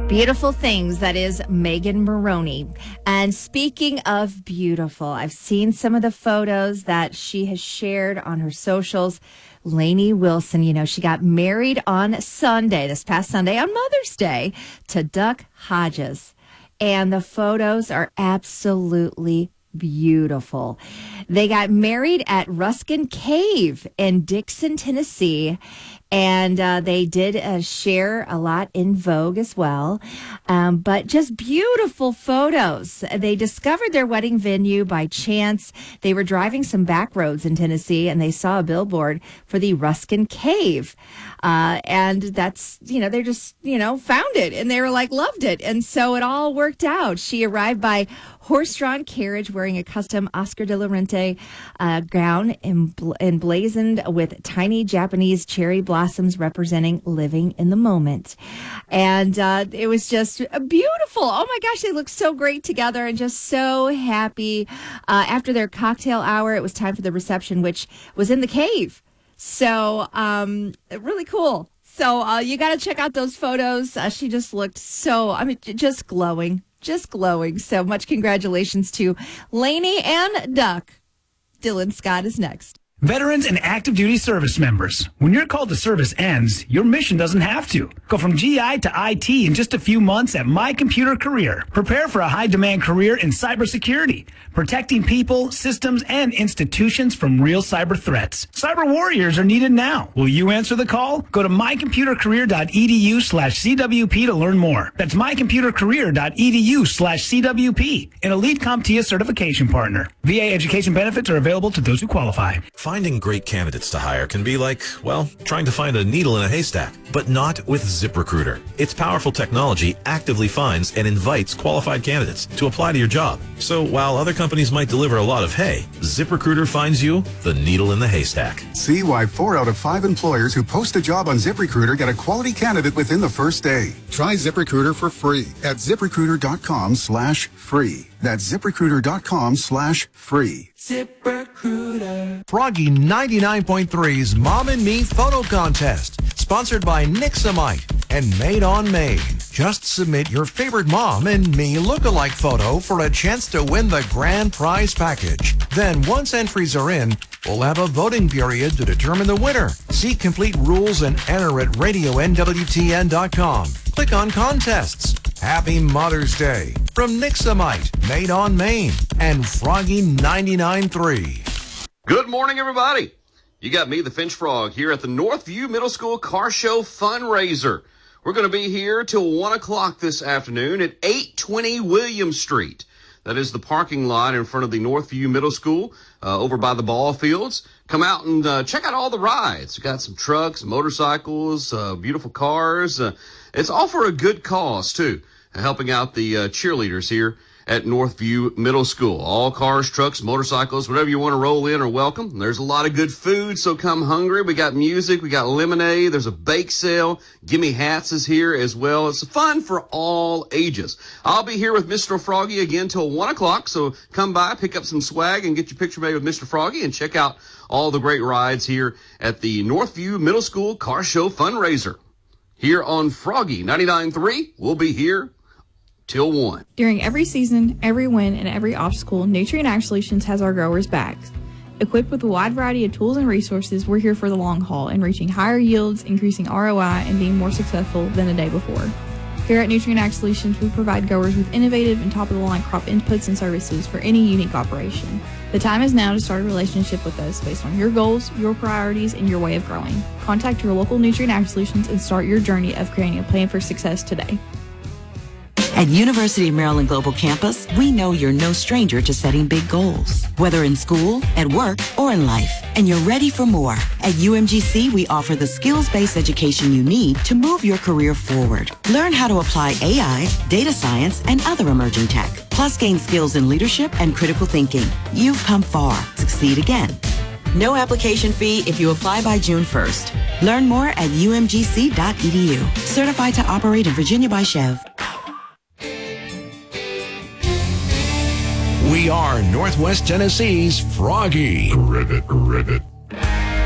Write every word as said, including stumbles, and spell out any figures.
Beautiful Things, that is Megan Moroney. And speaking of beautiful, I've seen some of the photos that she has shared on her socials. Lainey Wilson, you know, she got married on Sunday, this past Sunday, on Mother's Day, to Duck Hodges. And the photos are absolutely beautiful. They got married at Ruskin Cave in Dixon, Tennessee. And uh, they did uh, share a lot in Vogue as well. Um, but just beautiful photos. They discovered their wedding venue by chance. They were driving some back roads in Tennessee, and they saw a billboard for the Ruskin Cave. Uh, and that's, you know, they just, you know, found it. And they were like, loved it. And so it all worked out. She arrived by horse-drawn carriage wearing a custom Oscar de la Renta uh, gown embla- emblazoned with tiny Japanese cherry blossoms representing living in the moment. And uh, it was just beautiful. Oh, my gosh, they looked so great together and just so happy. Uh, after their cocktail hour, it was time for the reception, which was in the cave. So um, really cool. So uh, you got to check out those photos. Uh, she just looked so, I mean, just glowing. Just glowing. So much congratulations to Lainey and Duck. Dylan Scott is next. Veterans and active duty service members, when your call to service ends, your mission doesn't have to. Go from G I to I T in just a few months at My Computer Career. Prepare for a high-demand career in cybersecurity, protecting people, systems, and institutions from real cyber threats. Cyber warriors are needed now. Will you answer the call? Go to mycomputercareer.edu slash CWP to learn more. That's mycomputercareer.edu slash CWP, an elite CompTIA certification partner. V A education benefits are available to those who qualify. Finding great candidates to hire can be like, well, trying to find a needle in a haystack, but not with ZipRecruiter. Its powerful technology actively finds and invites qualified candidates to apply to your job. So while other companies might deliver a lot of hay, ZipRecruiter finds you the needle in the haystack. See why four out of five employers who post a job on ZipRecruiter get a quality candidate within the first day. Try ZipRecruiter for free at ZipRecruiter.com slash free. That's ZipRecruiter.com slash free. ZipRecruiter. Froggy ninety-nine point three's Mom and Me Photo Contest, sponsored by Nixamite and Made on Maine. Just submit your favorite Mom and Me lookalike photo for a chance to win the grand prize package. Then, once entries are in, we'll have a voting period to determine the winner. See complete rules and enter at radio N W T N dot com. Click on Contests. Happy Mother's Day from Nixamite, Made on Maine, and Froggy ninety-nine point three. Good morning, everybody. You got me, the Finch Frog, here at the Northview Middle School Car Show fundraiser. We're going to be here till one o'clock this afternoon at eight twenty William Street. That is the parking lot in front of the Northview Middle School, uh, over by the ball fields. Come out and uh, check out all the rides. We got some trucks, motorcycles, uh, beautiful cars. Uh, it's all for a good cause, too, helping out the uh, cheerleaders here at Northview Middle School. All cars, trucks, motorcycles, whatever you want to roll in are welcome. There's a lot of good food, so come hungry. We got music, we got lemonade, there's a bake sale. Gimme Hats is here as well. It's fun for all ages. I'll be here with Mister Froggy again till one o'clock, so come by, pick up some swag, and get your picture made with Mister Froggy, and check out all the great rides here at the Northview Middle School Car Show fundraiser. Here on Froggy ninety-nine point three, we'll be here till one. During every season, every win, and every obstacle, Nutrient Ag Solutions has our growers' backs. Equipped with a wide variety of tools and resources, we're here for the long haul in reaching higher yields, increasing R O I, and being more successful than the day before. Here at Nutrient Ag Solutions, we provide growers with innovative and top-of-the-line crop inputs and services for any unique operation. The time is now to start a relationship with us based on your goals, your priorities, and your way of growing. Contact your local Nutrient Ag Solutions and start your journey of creating a plan for success today. At University of Maryland Global Campus, we know you're no stranger to setting big goals, whether in school, at work, or in life, and you're ready for more. At U M G C, we offer the skills-based education you need to move your career forward. Learn how to apply A I, data science, and other emerging tech, plus gain skills in leadership and critical thinking. You've come far. Succeed again. No application fee if you apply by June first. Learn more at U M G C dot E D U. Certified to operate in Virginia by Chev. We are Northwest Tennessee's Froggy. Rivet, rivet.